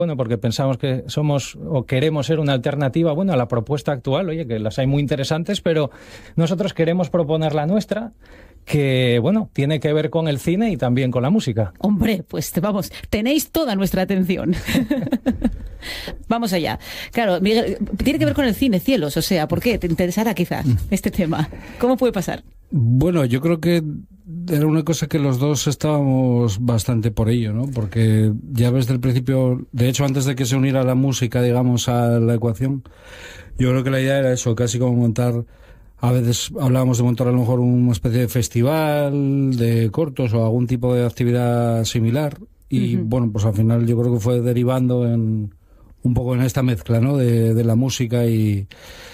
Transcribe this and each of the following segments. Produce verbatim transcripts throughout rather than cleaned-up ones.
Bueno, porque pensamos que somos o queremos ser una alternativa, bueno, a la propuesta actual, oye, que las hay muy interesantes, pero nosotros queremos proponer la nuestra, que, bueno, tiene que ver con el cine y también con la música. Hombre, pues vamos, tenéis toda nuestra atención. Vamos allá. Claro, Miguel, tiene que ver con el cine, cielos, o sea, ¿por qué? ¿Te interesará quizá este tema? ¿Cómo puede pasar? Bueno, yo creo que era una cosa que los dos estábamos bastante por ello, ¿no? Porque ya desde el principio, de hecho, antes de que se uniera la música, digamos, a la ecuación, yo creo que la idea era eso, casi como montar, a veces hablábamos de montar a lo mejor una especie de festival de cortos o algún tipo de actividad similar, y uh-huh. bueno, pues al final yo creo que fue derivando en un poco en esta mezcla, ¿no? De, de la música y,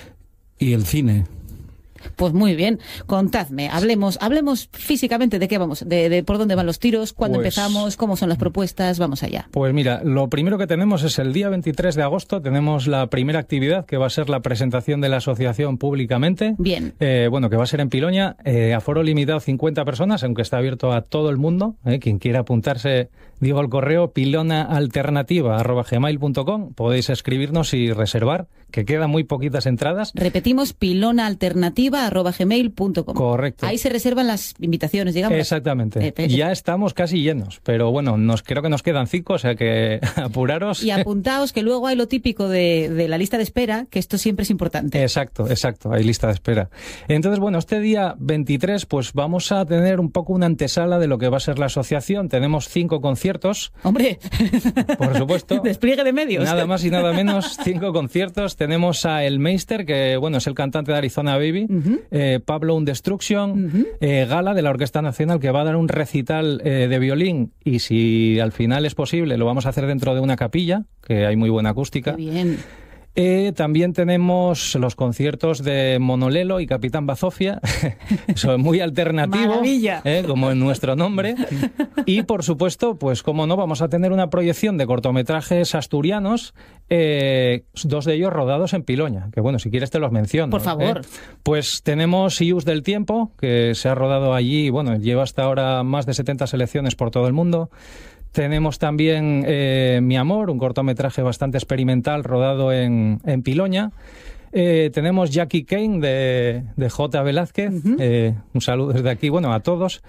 y el cine. Pues muy bien, contadme, hablemos hablemos físicamente de qué vamos, de, de por dónde van los tiros, cuándo pues, empezamos, cómo son las propuestas, vamos allá. Pues mira, lo primero que tenemos es el día veintitrés de agosto, tenemos la primera actividad que va a ser la presentación de la asociación públicamente. Bien. Eh, bueno, que va a ser en Piloña, eh, aforo limitado cincuenta personas, aunque está abierto a todo el mundo, eh, quien quiera apuntarse, digo el correo pilonaalternativa arroba gmail punto com, podéis escribirnos y reservar, que quedan muy poquitas entradas. Repetimos, pilonaalternativa arroba gmail punto com. Correcto. Ahí se reservan las invitaciones, digamos. Exactamente. Eh, ya estamos casi llenos, pero bueno, nos creo que nos quedan cinco, o sea que apuraros. Y apuntaos que luego hay lo típico de, de la lista de espera, que esto siempre es importante. Exacto, exacto, hay lista de espera. Entonces, bueno, este día veintitrés, pues vamos a tener un poco una antesala de lo que va a ser la asociación. Tenemos cinco conciertos. ¡Hombre! Por supuesto. Despliegue de medios. Nada más y nada menos, cinco conciertos. Tenemos a El Meister, que bueno, es el cantante de Arizona Baby, uh-huh. eh, Pablo Un Destruction, uh-huh. eh, Gala de la Orquesta Nacional, que va a dar un recital eh, de violín, y si al final es posible, lo vamos a hacer dentro de una capilla, que hay muy buena acústica. Qué bien. Eh, también tenemos los conciertos de Monolelo y Capitán Bazofia, son muy alternativo, eh, como en nuestro nombre. Y por supuesto, pues como no, vamos a tener una proyección de cortometrajes asturianos, eh, dos de ellos rodados en Piloña, que bueno, si quieres te los menciono. Por favor. Eh. Pues tenemos Ius del Tiempo, que se ha rodado allí, bueno, lleva hasta ahora más de setenta selecciones por todo el mundo. Tenemos también eh, Mi Amor, un cortometraje bastante experimental rodado en, en Piloña. Eh, tenemos Jackie Kane de, de J. Velázquez. Uh-huh. eh, un saludo desde aquí, bueno, a todos.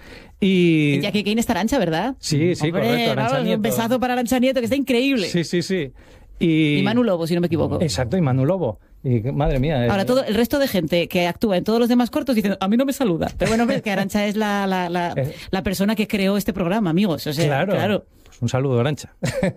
Y Jackie Kane está Arantxa, ¿verdad? Sí, sí, Hombre, correcto. Arantxa vamos, Nieto. Un besazo para Arantxa Nieto, que está increíble. Sí, sí, sí. Y, y Manu Lobo, si no me equivoco. Exacto, y Manu Lobo. Y madre mía. Ahora, eh, todo el resto de gente que actúa en todos los demás cortos dicen, a mí no me saluda. Pero bueno, ves que Arantxa es la, la, la, la persona que creó este programa, amigos. O sea, claro. claro. Pues un saludo, Arantxa.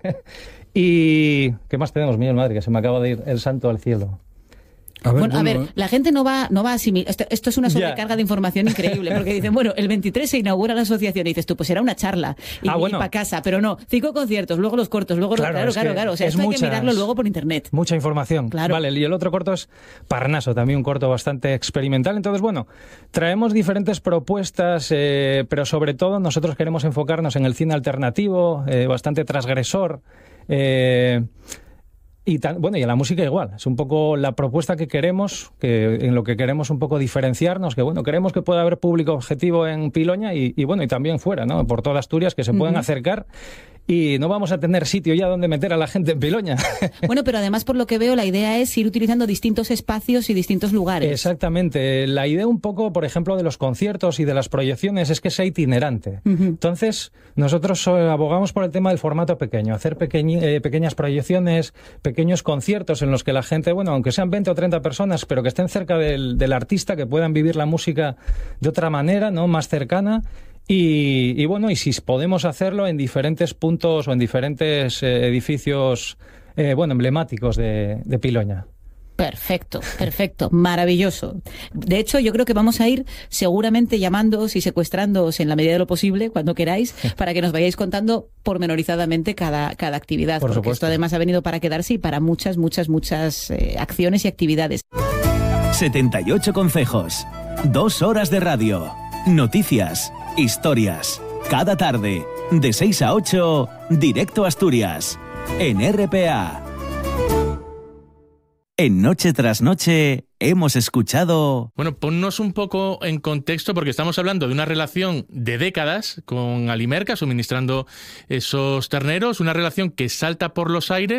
¿Y qué más tenemos, Miguel? Madre, que se me acaba de ir el santo al cielo. A ver, bueno, bueno, a ver, la gente no va, no va a asimilar. Esto, esto es una sobrecarga yeah. de información increíble, porque dicen, bueno, el veintitrés se inaugura la asociación, y dices tú, pues será una charla, y, ah, bueno. y para casa, pero no, cinco conciertos, luego los cortos, luego claro, los... Claro, claro, claro, o sea, esto muchas, hay que mirarlo luego por internet. Mucha información. Claro. Vale, y el otro corto es Parnaso, también un corto bastante experimental. Entonces, bueno, traemos diferentes propuestas, eh, pero sobre todo nosotros queremos enfocarnos en el cine alternativo, eh, bastante transgresor, eh... Y tan, bueno, y en la música igual, es un poco la propuesta que queremos, que en lo que queremos un poco diferenciarnos, que bueno, queremos que pueda haber público objetivo en Piloña y, y bueno, y también fuera, ¿no? Por toda Asturias, que se puedan uh-huh. acercar, y no vamos a tener sitio ya donde meter a la gente en Piloña. Bueno, pero además, por lo que veo, la idea es ir utilizando distintos espacios y distintos lugares. Exactamente. La idea un poco, por ejemplo, de los conciertos y de las proyecciones es que sea itinerante. Uh-huh. Entonces, nosotros abogamos por el tema del formato pequeño, hacer pequeñi, eh, pequeñas proyecciones, pequeños conciertos en los que la gente, bueno, aunque sean veinte o treinta personas, pero que estén cerca del, del artista, que puedan vivir la música de otra manera, ¿no? Más cercana. Y, y bueno, y si podemos hacerlo en diferentes puntos o en diferentes eh, edificios, eh, bueno, emblemáticos de, de Piloña. Perfecto, perfecto, maravilloso. De hecho, yo creo que vamos a ir seguramente llamándoos y secuestrándoos en la medida de lo posible, cuando queráis, para que nos vayáis contando pormenorizadamente cada, cada actividad. Por porque supuesto. Esto además ha venido para quedarse y para muchas, muchas, muchas eh, acciones y actividades. setenta y ocho concejos, dos horas de radio, noticias, historias. Cada tarde, de seis a ocho, Directo Asturias, en R P A. En Noche tras Noche hemos escuchado... Bueno, ponnos un poco en contexto, porque estamos hablando de una relación de décadas con Alimerca, suministrando esos terneros, una relación que salta por los aires.